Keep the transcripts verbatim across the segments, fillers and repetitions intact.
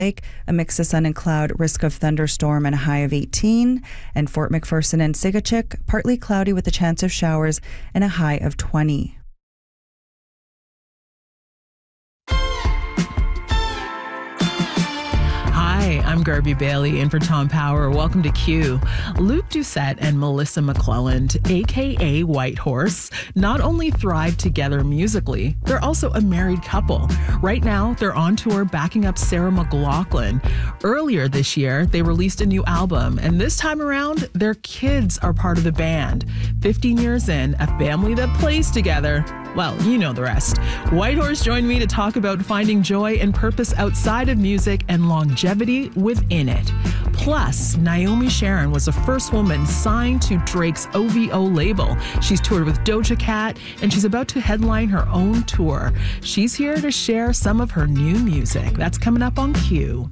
Lake, a mix of sun and cloud, risk of thunderstorm and a high of eighteen. And Fort McPherson and Sigachik, partly cloudy with a chance of showers and a high of twenty. Hi, I'm Garby Bailey in for Tom Power. Welcome to Q. Luke Doucette and Melissa McClelland, a k a. Whitehorse, not only thrive together musically, they're also a married couple. Right now, they're on tour backing up Sarah McLachlan. Earlier this year, they released a new album, and this time around, their kids are part of the band. fifteen years in, a family that plays together. Well, you know the rest. Whitehorse joined me to talk about finding joy and purpose outside of music and longevity within it. Plus, Naomi Sharon was the first woman signed to Drake's O V O label. She's toured with Doja Cat, and she's about to headline her own tour. She's here to share some of her new music. That's coming up on Q.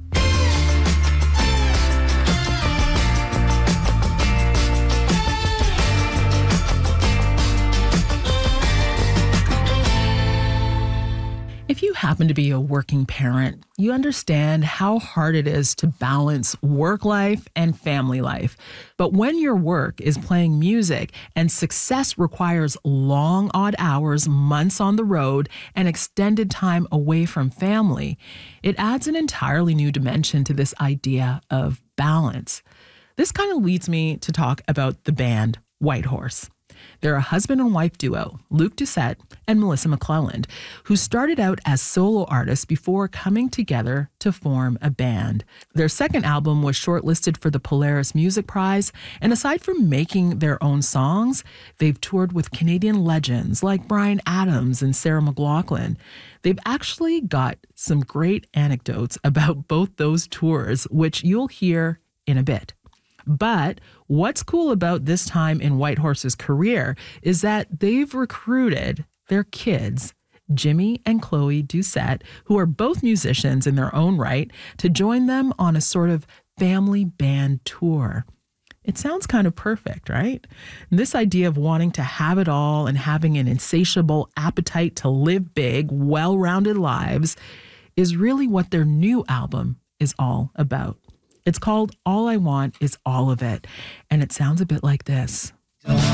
If you happen to be a working parent, you understand how hard it is to balance work life and family life. But when your work is playing music and success requires long, odd hours, months on the road, and extended time away from family, it adds an entirely new dimension to this idea of balance. This kind of leads me to talk about the band Whitehorse. They're a husband and wife duo, Luke Doucette and Melissa McClelland, who started out as solo artists before coming together to form a band. Their second album was shortlisted for the Polaris Music Prize, and aside from making their own songs, they've toured with Canadian legends like Bryan Adams and Sarah McLachlan. They've actually got some great anecdotes about both those tours, which you'll hear in a bit. But what's cool about this time in Whitehorse's career is that they've recruited their kids, Jimmy and Chloe Doucette, who are both musicians in their own right, to join them on a sort of family band tour. It sounds kind of perfect, right? And this idea of wanting to have it all and having an insatiable appetite to live big, well-rounded lives is really what their new album is all about. It's called All I Want Is All of It, and it sounds a bit like this.